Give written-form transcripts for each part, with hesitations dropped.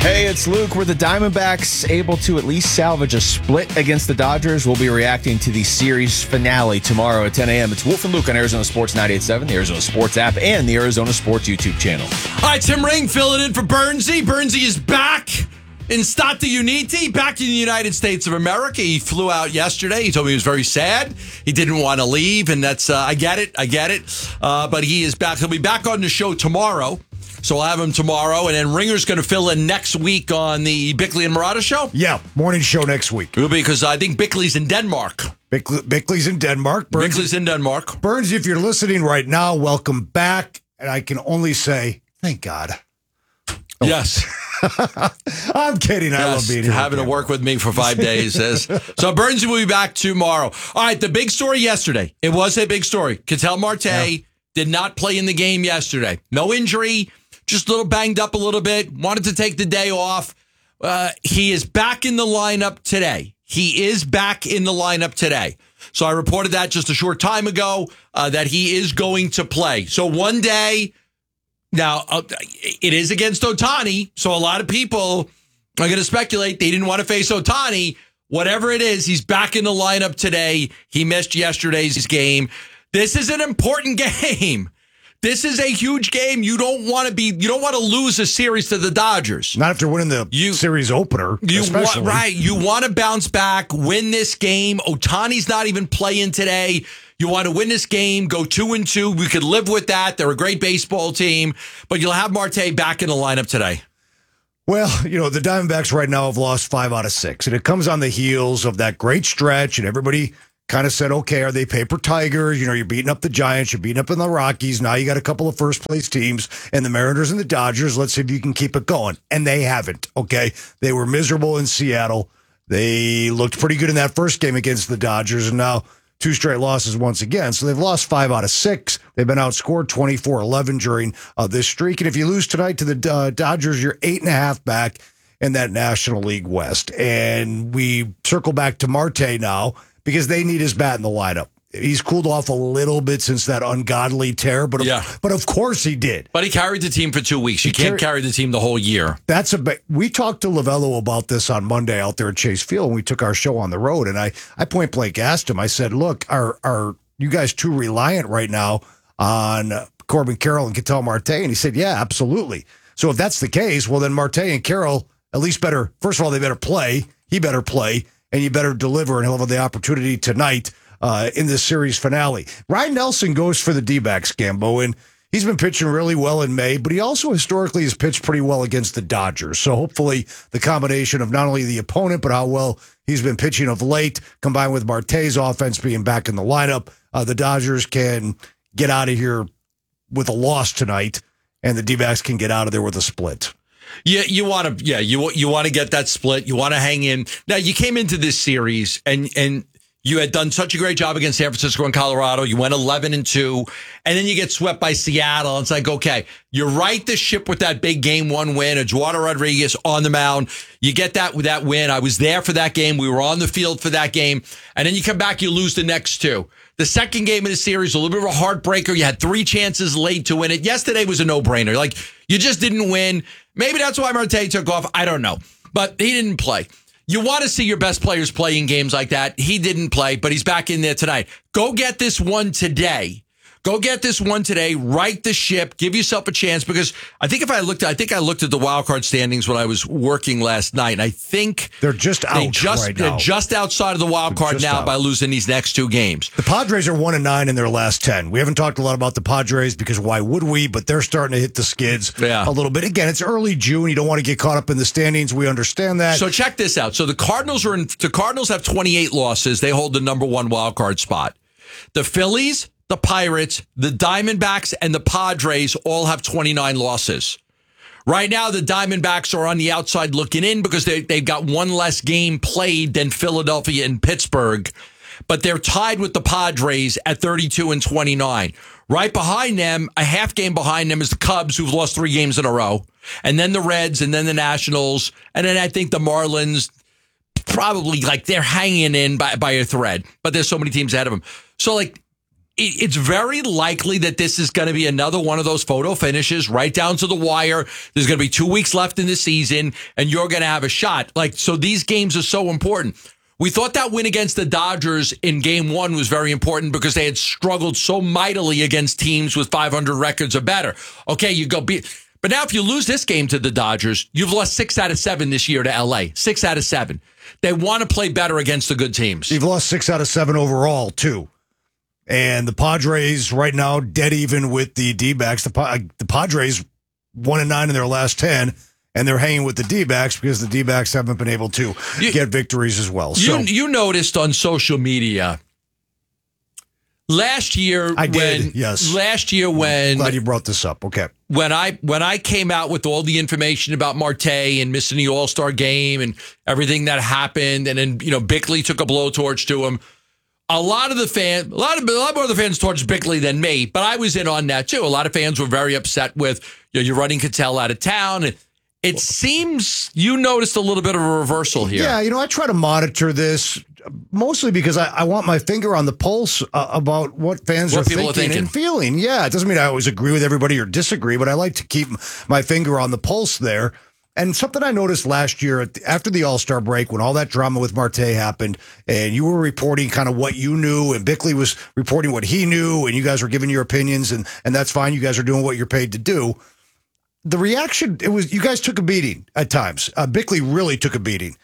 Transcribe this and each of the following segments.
Hey, it's Luke. Were the Diamondbacks able to at least salvage a split against the Dodgers? We'll be reacting to the series finale tomorrow at 10 a.m. It's Wolf and Luke on Arizona Sports 98.7, the Arizona Sports app, and the Arizona Sports YouTube channel. All right, Tim Ring filling in for Bernsey. Bernsey is back in Stati Uniti, back in the United States of America. He flew out yesterday. He told me he was very sad. He didn't want to leave, and that's, I get it. But he is back. He'll be back on the show tomorrow. So I'll have him tomorrow, and then Ringer's going to fill in next week on the Bickley and Murata show? Yeah, morning show next week. It will be because I think Bickley's in Denmark. Bickley's in Denmark. Bickley's in Denmark. Burns, if you're listening right now, welcome back. And I can only say, thank God. Oh. Yes. I'm kidding. I love being here. Having to work with me for 5 days. So Burns will be back tomorrow. All right, the big story yesterday. It was a big story. Ketel Marte did not play in the game yesterday. No injury. Just a little banged up a little bit. Wanted to take the day off. He is back in the lineup today. So I reported that just a short time ago that he is going to play. So one day, now it is against Ohtani. So a lot of people are going to speculate they didn't want to face Ohtani. Whatever it is, he's back in the lineup today. He missed yesterday's game. This is an important game. This is a huge game. You don't want to lose a series to the Dodgers. Not after winning the series opener, especially. You want to bounce back, win this game. Ohtani's not even playing today. You want to win this game, go 2-2. We could live with that. They're a great baseball team, but you'll have Marte back in the lineup today. Well, the Diamondbacks right now have lost 5 out of 6, and it comes on the heels of that great stretch, and everybody kind of said, okay, are they paper tigers? You're beating up the Giants, you're beating up in the Rockies. Now you got a couple of first-place teams, and the Mariners and the Dodgers. Let's see if you can keep it going. And they haven't, okay? They were miserable in Seattle. They looked pretty good in that first game against the Dodgers, and now 2 straight losses once again. So they've lost 5 out of 6. They've been outscored 24-11 during this streak. And if you lose tonight to the Dodgers, you're 8.5 back in that National League West. And we circle back to Marte now, because they need his bat in the lineup. He's cooled off a little bit since that ungodly tear, but of course he did. But he carried the team for 2 weeks. You can't carry the team the whole year. We talked to Lovello about this on Monday out there at Chase Field when we took our show on the road, and I point blank asked him, I said, look, are you guys too reliant right now on Corbin Carroll and Ketel Marte? And he said, yeah, absolutely. So if that's the case, well, then Marte and Carroll at least better, first of all, they better play. He better play. And you better deliver, and he'll have the opportunity tonight in this series finale. Ryan Nelson goes for the D-backs, Gambo, and he's been pitching really well in May, but he also historically has pitched pretty well against the Dodgers. So hopefully the combination of not only the opponent, but how well he's been pitching of late, combined with Marte's offense being back in the lineup, the Dodgers can get out of here with a loss tonight, and the D-backs can get out of there with a split. Yeah, you want to get that split. You want to hang in. Now, you came into this series and you had done such a great job against San Francisco and Colorado. You went 11-2, and then you get swept by Seattle. It's like, okay, you right the ship with that big Game 1 win. Eduardo Rodriguez on the mound. You get that with that win. I was there for that game. We were on the field for that game. And then you come back, you lose the next 2. The second game of the series, a little bit of a heartbreaker. You had 3 chances late to win it. Yesterday was a no-brainer. Like, you just didn't win. Maybe that's why Marte took off. I don't know. But he didn't play. You want to see your best players play in games like that. He didn't play, but he's back in there tonight. Go get this one today. Right the ship. Give yourself a chance, because I think I looked at the wild card standings when I was working last night, and I think they're just out right now. They're just outside of the wild card now by losing these next 2 games. The Padres are 1-9 in their last 10. We haven't talked a lot about the Padres because why would we? But they're starting to hit the skids a little bit. Again, it's early June. You don't want to get caught up in the standings. We understand that. So check this out. So the Cardinals have 28 losses. They hold the number 1 wild card spot. The Phillies, the Pirates, the Diamondbacks, and the Padres all have 29 losses. Right now, the Diamondbacks are on the outside looking in because they've got 1 less game played than Philadelphia and Pittsburgh. But they're tied with the Padres at 32-29. Right behind them, a half game behind them, is the Cubs, who've lost 3 games in a row. And then the Reds, and then the Nationals. And then I think the Marlins, probably, like, they're hanging in by a thread. But there's so many teams ahead of them. So, like, it's very likely that this is going to be another one of those photo finishes right down to the wire. There's going to be 2 weeks left in the season, and you're going to have a shot. So these games are so important. We thought that win against the Dodgers in game 1 was very important because they had struggled so mightily against teams with 500 records or better. Okay, you go beat. But now if you lose this game to the Dodgers, you've lost 6 out of 7 this year to LA. 6 out of 7. They want to play better against the good teams. You've lost 6 out of 7 overall, too. And the Padres right now dead even with the D-backs. The Padres 1-9 in their last 10, and they're hanging with the D-backs because the D-backs haven't been able to get victories as well. So you noticed on social media last year. I did. Yes. Last year when glad you brought this up. Okay. When I came out with all the information about Marte and missing the All-Star game and everything that happened, and then Bickley took a blowtorch to him. A lot more of the fans towards Bickley than me, but I was in on that too. A lot of fans were very upset with you're running Ketel out of town. And it seems you noticed a little bit of a reversal here. Yeah, I try to monitor this mostly because I want my finger on the pulse about what fans are thinking and feeling. Yeah, it doesn't mean I always agree with everybody or disagree, but I like to keep my finger on the pulse there. And something I noticed last year after the All-Star break, when all that drama with Marte happened, and you were reporting kind of what you knew, and Bickley was reporting what he knew, and you guys were giving your opinions, and that's fine. You guys are doing what you're paid to do. The reaction, you guys took a beating at times. Bickley really took a beating.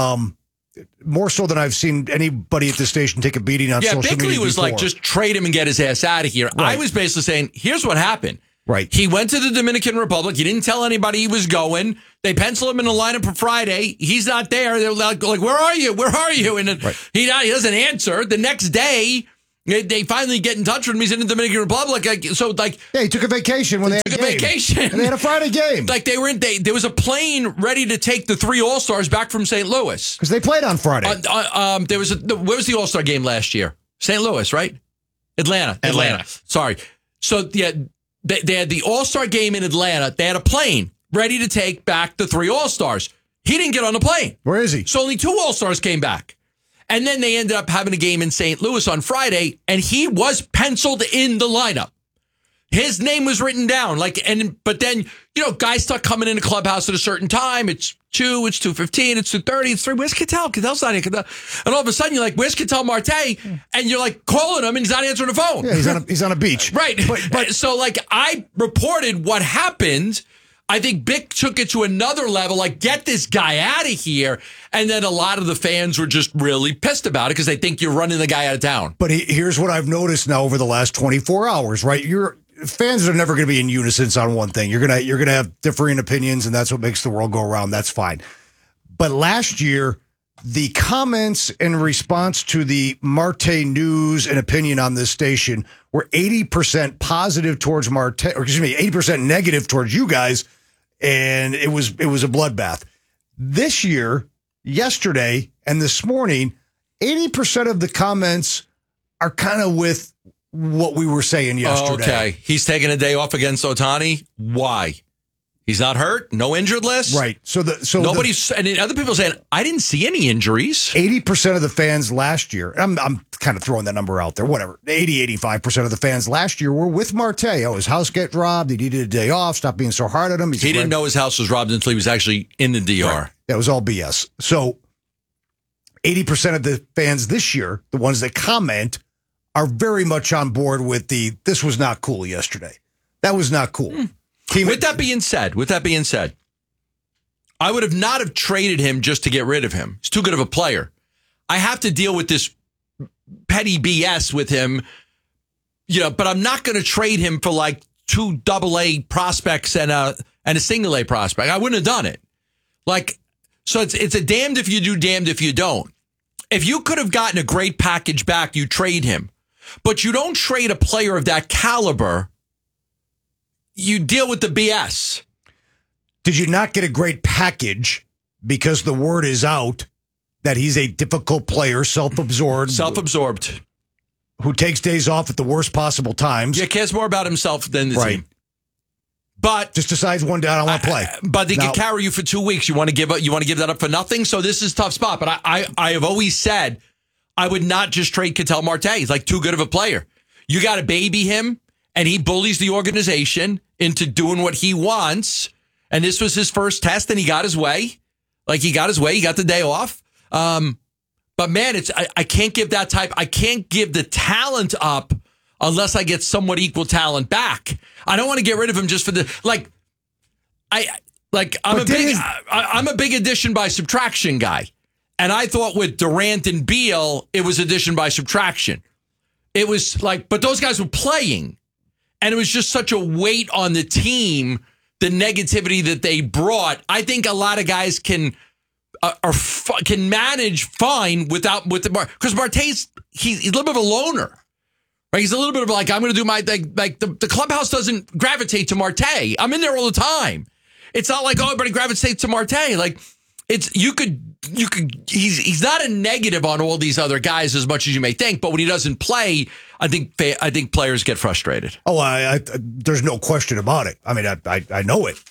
More so than I've seen anybody at this station take a beating on social media. Yeah, Bickley was before. Like, just trade him and get his ass out of here. Right. I was basically saying, here's what happened. Right. He went to the Dominican Republic. He didn't tell anybody he was going. They pencil him in the lineup for Friday. He's not there. They're like, where are you? Where are you? And he doesn't answer. The next day, they finally get in touch with him. He's in the Dominican Republic. He took a vacation when they had a vacation. And they had a Friday game. There was a plane ready to take the 3 All-Stars back from St. Louis. Because they played on Friday. Where was the All-Star game last year? St. Louis, right? Atlanta. Sorry. So, yeah. They had the All-Star game in Atlanta. They had a plane ready to take back the 3 All-Stars. He didn't get on the plane. Where is he? So only 2 All-Stars came back. And then they ended up having a game in St. Louis on Friday, and he was penciled in the lineup. His name was written down. But then, guys start coming in the clubhouse at a certain time. It's 2, it's 2:15, it's 2:30, it's 3. Where's Ketel? Ketel's not here. And all of a sudden, you're like, where's Ketel Marte? And you're like calling him, and he's not answering the phone. Yeah, he's on a beach. Right. But so, I reported what happened. I think Bick took it to another level, get this guy out of here. And then a lot of the fans were just really pissed about it because they think you're running the guy out of town. But here's what I've noticed now over the last 24 hours, right? Fans are never going to be in unison on one thing. You're gonna have differing opinions, and that's what makes the world go around. That's fine. But last year, the comments in response to the Marte news and opinion on this station were 80% positive towards Marte, or 80% negative towards you guys, and it was a bloodbath. This year, yesterday, and this morning, 80% of the comments are kind of with what we were saying yesterday. Okay. He's taking a day off against Ohtani. Why? He's not hurt? No injured list? Right. And other people saying, I didn't see any injuries. 80% of the fans last year, I'm kind of throwing that number out there, whatever. 85% of the fans last year were with Marte. His house got robbed. He needed a day off. Stop being so hard on him. He didn't know his house was robbed until he was actually in the DR. Right. It was all BS. So 80% of the fans this year, the ones that comment, are very much on board with this was not cool yesterday. That was not cool. With that being said, I would have not have traded him just to get rid of him. He's too good of a player. I have to deal with this petty BS with him, but I'm not going to trade him for 2 AA prospects and a single A prospect. I wouldn't have done it. So it's a damned if you do, damned if you don't. If you could have gotten a great package back, you trade him. But you don't trade a player of that caliber. You deal with the BS. Did you not get a great package because the word is out that he's a difficult player, self-absorbed, who takes days off at the worst possible times? Yeah, cares more about himself than the team. But just decides one day I don't want to play. But they can carry you for 2 weeks. You want to give that up for nothing? So this is a tough spot. But I have always said I would not just trade Ketel Marte. He's too good of a player. You got to baby him, and he bullies the organization into doing what he wants. And this was his first test, and he got his way. He got the day off. But man, I can't give that type. I can't give the talent up unless I get somewhat equal talent back. I don't want to get rid of him just for the I'm a big addition by subtraction guy. And I thought with Durant and Beal, it was addition by subtraction. It was but those guys were playing. And it was just such a weight on the team, the negativity that they brought. I think a lot of guys can manage fine without because Marte's he's a little bit of a loner. Right? He's a little bit of I'm going to do my thing. The clubhouse doesn't gravitate to Marte. I'm in there all the time. It's not everybody gravitates to Marte. He's not a negative on all these other guys as much as you may think, but when he doesn't play, I think players get frustrated. Oh, there's no question about it. I mean, I know it.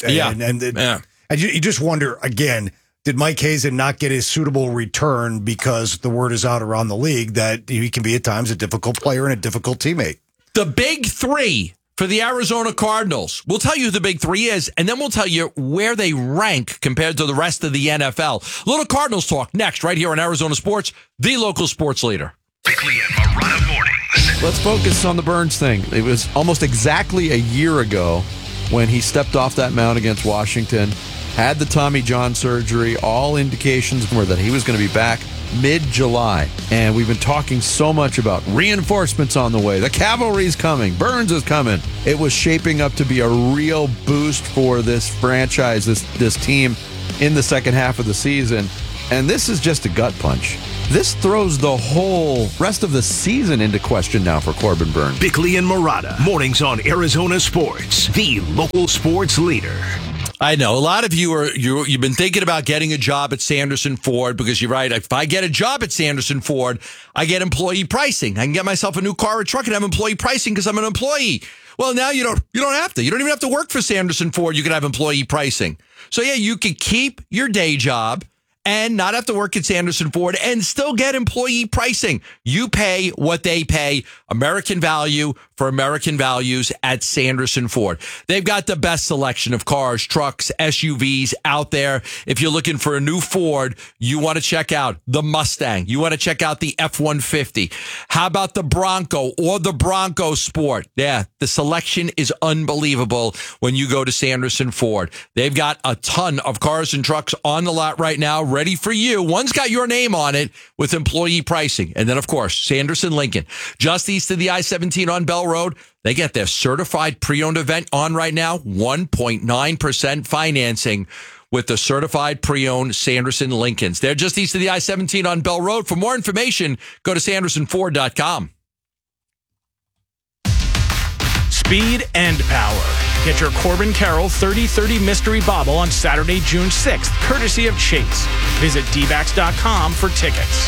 And you just wonder again, did Mike Hazen not get his suitable return because the word is out around the league that he can be at times a difficult player and a difficult teammate? The big three for the Arizona Cardinals. We'll tell you who the big three is, and then we'll tell you where they rank compared to the rest of the NFL. Little Cardinals talk next, right here on Arizona Sports, the local sports leader. Bickley and Marotta mornings. Let's focus on the Burns thing. It was almost exactly a year ago when he stepped off that mound against Washington, had the Tommy John surgery. All indications were that he was going to be back mid-July. And we've been talking so much about reinforcements on the way. The cavalry's coming. Burns is coming. It was shaping up to be a real boost for this franchise, this team in the second half of the season. And this is just a gut punch. This throws the whole rest of the season into question now for Corbin Burns. Bickley and Marotta, mornings on Arizona Sports, the local sports leader. I know a lot of you've been thinking about getting a job at Sanderson Ford because you're right. If I get a job at Sanderson Ford, I get employee pricing. I can get myself a new car or truck and have employee pricing because I'm an employee. Well, now you don't have to. You don't even have to work for Sanderson Ford. You can have employee pricing. So yeah, you could keep your day job and not have to work at Sanderson Ford and still get employee pricing. You pay what they pay. American value for American values at Sanderson Ford. They've got the best selection of cars, trucks, SUVs out there. If you're looking for a new Ford, you want to check out the Mustang. You want to check out the F-150. How about the Bronco or the Bronco Sport? Yeah, the selection is unbelievable when you go to Sanderson Ford. They've got a ton of cars and trucks on the lot right now, ready for you. One's got your name on it with employee pricing. And then, of course, Sanderson Lincoln, just east of the I-17 on Bell Road. They get their certified pre-owned event on right now, 1.9% financing with the certified pre-owned Sanderson Lincolns. They're just east of the I-17 on Bell Road. For more information, go to sandersonford.com. Speed and power. Get your Corbin Carroll 30-30 Mystery Bobble on Saturday, June 6th, courtesy of Chase. Visit dbacks.com for tickets.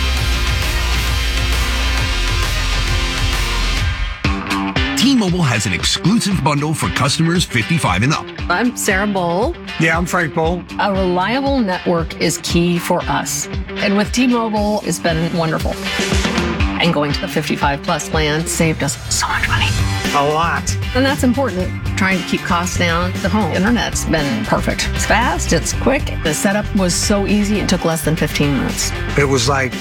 T-Mobile has an exclusive bundle for customers 55 and up. I'm Sarah Bowl. Yeah, I'm Frank Bowl. A reliable network is key for us. And with T-Mobile, it's been wonderful. And going to the 55 plus plan saved us so much money. A lot. And that's important. Trying to keep costs down. The home internet's been perfect. It's fast, it's quick. The setup was so easy, it took less than 15 minutes. It was like,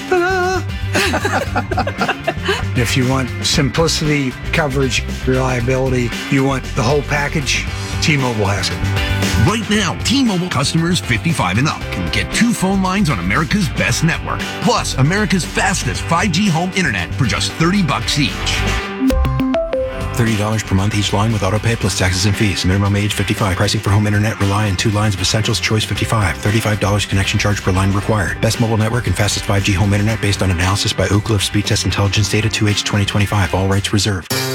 If you want simplicity, coverage, reliability, you want the whole package, T-Mobile has it. Right now, T-Mobile customers 55 and up can get 2 phone lines on America's best network, plus America's fastest 5G home internet for just $30 each. $30 per month each line with autopay plus taxes and fees. Minimum age 55. Pricing for home internet rely on 2 lines of Essentials Choice 55. $35 connection charge per line required. Best mobile network and fastest 5G home internet based on analysis by Oak Cliff Speed Test Intelligence Data 2H 2025. All rights reserved.